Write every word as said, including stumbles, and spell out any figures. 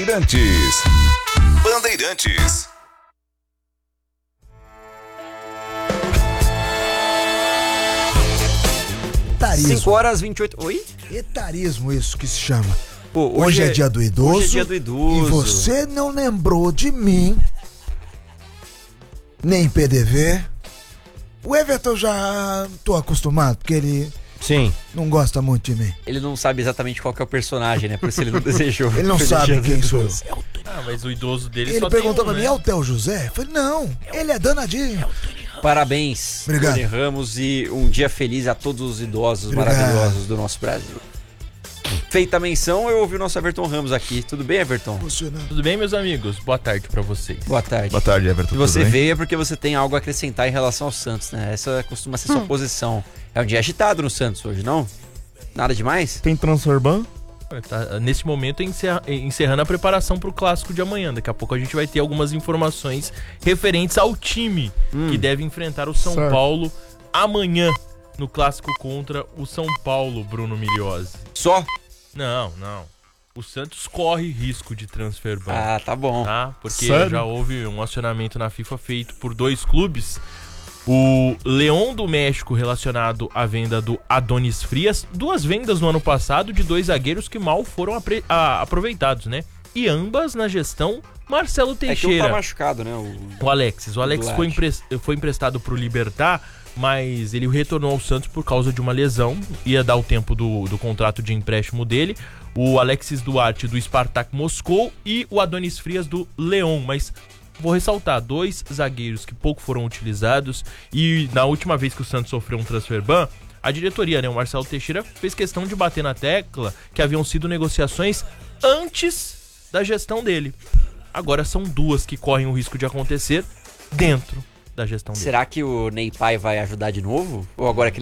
Bandeirantes. Bandeirantes. Etarismo. cinco horas e vinte e oito. Oi? Etarismo, isso que se chama. Pô, Hoje, hoje é, é dia do idoso. Hoje é dia do idoso. E você não lembrou de mim, nem P D V. O Everton já tô acostumado, porque ele Sim. não gosta muito de mim. Ele não sabe exatamente qual que é o personagem, né? Por isso ele não desejou. Ele não Feliz sabe dia do quem sou eu. idoso. Ah, mas o idoso dele Ele só perguntou tem um, pra mim, né? é o Theo José? Eu falei, não, ele é danadinho. Parabéns, Obrigado. Tony Ramos, e um dia feliz a todos os idosos Obrigado. maravilhosos do nosso Brasil. Feita a menção, eu ouvi o nosso Everton Ramos aqui. Tudo bem, Everton? Funcionando. Tudo bem, meus amigos? Boa tarde pra vocês. Boa tarde. Boa tarde, Everton. Se você tudo bem? veio é porque você tem algo a acrescentar em relação ao Santos, né? Essa costuma ser sua posição. É um dia agitado no Santos hoje, não? Nada demais? Tem Transferban? Tá, nesse momento, encerra, encerrando a preparação pro clássico de amanhã. Daqui a pouco a gente vai ter algumas informações referentes ao time Hum. que deve enfrentar o São Certo. Paulo amanhã no clássico contra o São Paulo, Bruno Miliose. Só? Não, não. O Santos corre risco de transfer ban, Ah, tá bom. tá? Porque Sério? já houve um acionamento na FIFA feito por dois clubes. O Leão do México relacionado à venda do Adonis Frias. Duas vendas no ano passado de dois zagueiros que mal foram apre- a- aproveitados, né? E ambas na gestão Marcelo É que um Teixeira. tá machucado, né? O... O Alexis. O Alexis Duarte. foi, empres- foi emprestado pro Libertar, mas ele retornou ao Santos por causa de uma lesão. Ia dar o tempo do, do contrato de empréstimo dele. O Alexis Duarte do Spartak Moscou e o Adonis Frias do Leão. Mas vou ressaltar, dois zagueiros que pouco foram utilizados. E na última vez que o Santos sofreu um transfer ban, a diretoria, né, o Marcelo Teixeira, fez questão de bater na tecla que haviam sido negociações antes da gestão dele. Agora são duas que correm o risco de acontecer dentro da gestão dele. Será que o Ney Pai vai ajudar de novo? Ou agora que